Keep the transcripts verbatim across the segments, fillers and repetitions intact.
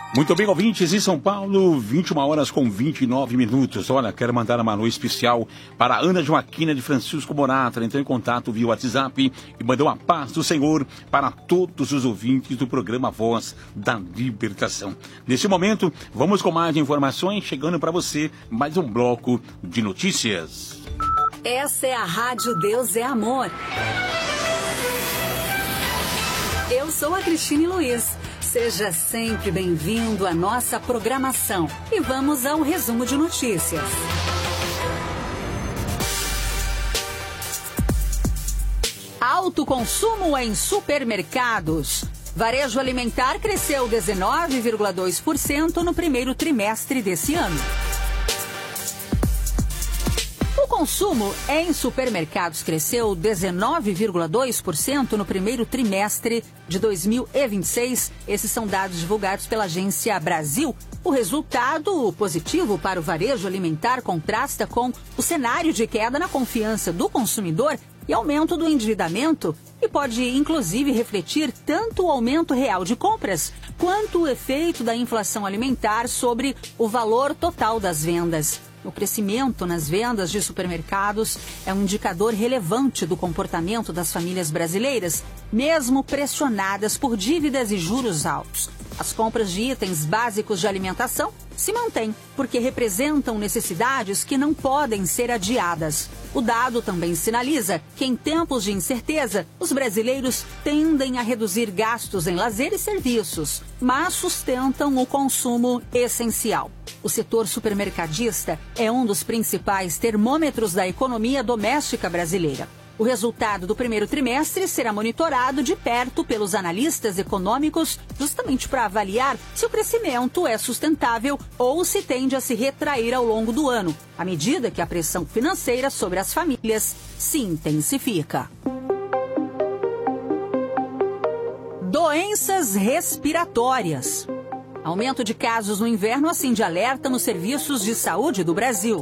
Muito bem, ouvintes, em São Paulo, vinte e uma horas com vinte e nove minutos. Olha, quero mandar uma alô especial para a Ana Joaquina de Francisco Morata. Ela entrou em contato via WhatsApp e mandou a paz do Senhor para todos os ouvintes do programa Voz da Libertação. Nesse momento, vamos com mais informações, chegando para você mais um bloco de notícias. Essa é a Rádio Deus é Amor. Eu sou a Cristine Luiz. Seja sempre bem-vindo à nossa programação e vamos ao resumo de notícias. Alto consumo em supermercados. Varejo alimentar cresceu dezenove vírgula dois por cento no primeiro trimestre desse ano. O consumo em supermercados cresceu dezenove vírgula dois por cento no primeiro trimestre de dois mil e vinte e seis. Esses são dados divulgados pela Agência Brasil. O resultado positivo para o varejo alimentar contrasta com o cenário de queda na confiança do consumidor e aumento do endividamento, e pode inclusive refletir tanto o aumento real de compras quanto o efeito da inflação alimentar sobre o valor total das vendas. O crescimento nas vendas de supermercados é um indicador relevante do comportamento das famílias brasileiras, mesmo pressionadas por dívidas e juros altos. As compras de itens básicos de alimentação se mantêm, porque representam necessidades que não podem ser adiadas. O dado também sinaliza que, em tempos de incerteza, os brasileiros tendem a reduzir gastos em lazer e serviços, mas sustentam o consumo essencial. O setor supermercadista é um dos principais termômetros da economia doméstica brasileira. O resultado do primeiro trimestre será monitorado de perto pelos analistas econômicos, justamente para avaliar se o crescimento é sustentável ou se tende a se retrair ao longo do ano, à medida que a pressão financeira sobre as famílias se intensifica. Doenças respiratórias. Aumento de casos no inverno acende alerta nos serviços de saúde do Brasil.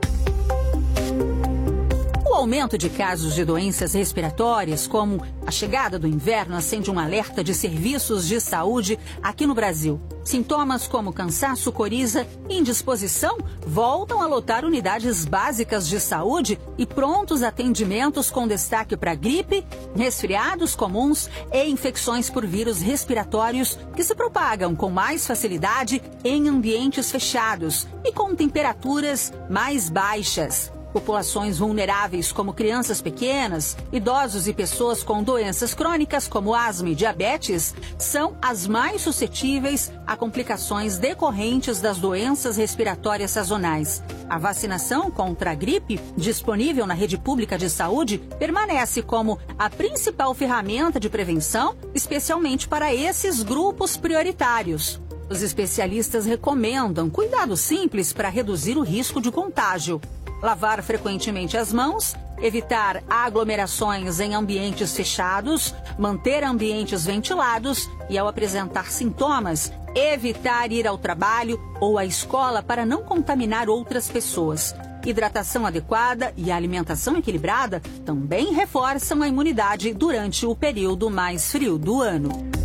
O aumento de casos de doenças respiratórias, como a chegada do inverno, acende um alerta de serviços de saúde aqui no Brasil. Sintomas como cansaço, coriza e indisposição voltam a lotar unidades básicas de saúde e prontos atendimentos com destaque para gripe, resfriados comuns e infecções por vírus respiratórios que se propagam com mais facilidade em ambientes fechados e com temperaturas mais baixas. Populações vulneráveis, como crianças pequenas, idosos e pessoas com doenças crônicas, como asma e diabetes, são as mais suscetíveis a complicações decorrentes das doenças respiratórias sazonais. A vacinação contra a gripe, disponível na rede pública de saúde, permanece como a principal ferramenta de prevenção, especialmente para esses grupos prioritários. Os especialistas recomendam cuidados simples para reduzir o risco de contágio. Lavar frequentemente as mãos, evitar aglomerações em ambientes fechados, manter ambientes ventilados e, ao apresentar sintomas, evitar ir ao trabalho ou à escola para não contaminar outras pessoas. Hidratação adequada e alimentação equilibrada também reforçam a imunidade durante o período mais frio do ano.